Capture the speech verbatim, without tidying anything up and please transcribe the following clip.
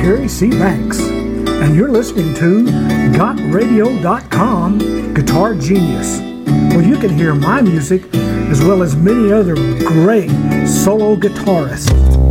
Gary C. Banks, and you're listening to got radio dot com Guitar Genius, where you can hear my music as well as many other great solo guitarists.